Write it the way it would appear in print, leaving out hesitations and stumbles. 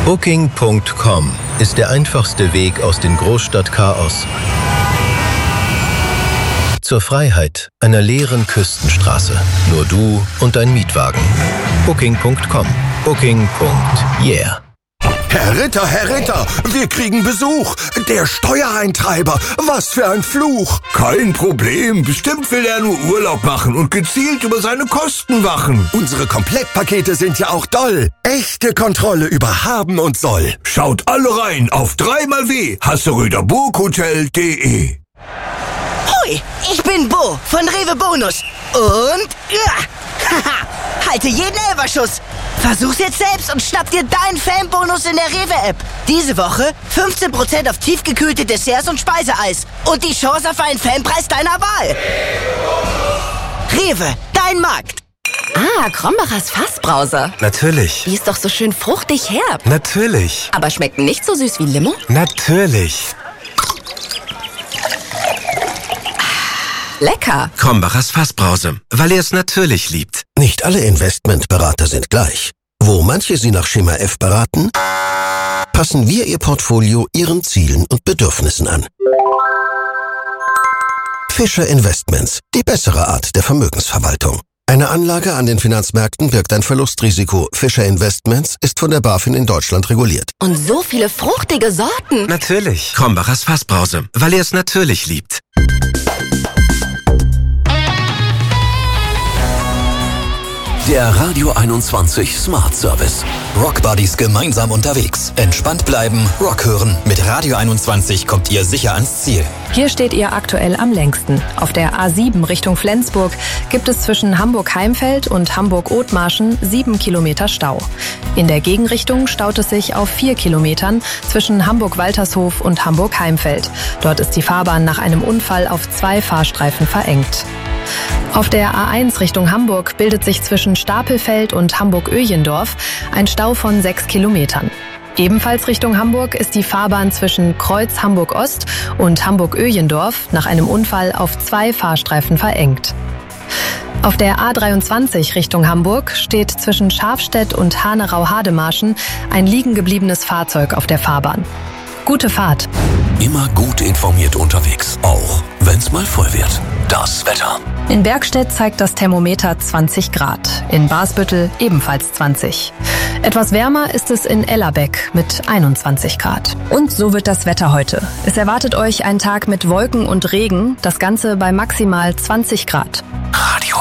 Booking.com ist der einfachste Weg aus dem Großstadtchaos zur Freiheit einer leeren Küstenstraße. Nur du und dein Mietwagen. Booking.com. Booking.yeah. Herr Ritter, wir kriegen Besuch. Der Steuereintreiber, was für ein Fluch. Kein Problem, bestimmt will er nur Urlaub machen und gezielt über seine Kosten wachen. Unsere Komplettpakete sind ja auch doll. Echte Kontrolle über Haben und Soll. Schaut alle rein auf 3xW-Hasseröderburghotel.de. Hui, ich bin Bo von Rewe Bonus. Und halte jeden Elferschuss. Versuch's jetzt selbst und schnapp dir deinen Fanbonus in der Rewe-App. Diese Woche 15% auf tiefgekühlte Desserts und Speiseeis. Und die Chance auf einen Fanpreis deiner Wahl. Rewe, dein Markt. Ah, Krombacher's Fassbrause. Natürlich. Die ist doch so schön fruchtig herb. Natürlich. Aber schmeckt nicht so süß wie Limo? Natürlich. Lecker. Krombacher's Fassbrause, weil er es natürlich liebt. Nicht alle Investmentberater sind gleich. Wo manche Sie nach Schema F beraten, passen wir Ihr Portfolio Ihren Zielen und Bedürfnissen an. Fischer Investments, die bessere Art der Vermögensverwaltung. Eine Anlage an den Finanzmärkten birgt ein Verlustrisiko. Fischer Investments ist von der BaFin in Deutschland reguliert. Und so viele fruchtige Sorten. Natürlich. Krombacher's Fassbrause, weil er es natürlich liebt. Der Radio 21 Smart Service. Rock Buddies gemeinsam unterwegs. Entspannt bleiben, Rock hören. Mit Radio 21 kommt ihr sicher ans Ziel. Hier steht ihr aktuell am längsten. Auf der A7 Richtung Flensburg gibt es zwischen Hamburg-Heimfeld und Hamburg-Othmarschen 7 Kilometer Stau. In der Gegenrichtung staut es sich auf 4 Kilometern zwischen Hamburg-Waltershof und Hamburg-Heimfeld. Dort ist die Fahrbahn nach einem Unfall auf 2 Fahrstreifen verengt. Auf der A1 Richtung Hamburg bildet sich zwischen Stapelfeld und Hamburg-Öjendorf ein Stau von 6 Kilometern. Ebenfalls Richtung Hamburg ist die Fahrbahn zwischen Kreuz Hamburg-Ost und Hamburg-Öjendorf nach einem Unfall auf 2 Fahrstreifen verengt. Auf der A23 Richtung Hamburg steht zwischen Schafstedt und Hanerau-Hademarschen ein liegen gebliebenes Fahrzeug auf der Fahrbahn. Gute Fahrt. Immer gut informiert unterwegs, auch wenn's mal voll wird. Das Wetter. In Bergstedt zeigt das Thermometer 20 Grad, in Basbüttel ebenfalls 20. Etwas wärmer ist es in Ellerbeck mit 21 Grad. Und so wird das Wetter heute. Es erwartet euch ein Tag mit Wolken und Regen, das Ganze bei maximal 20 Grad. Radio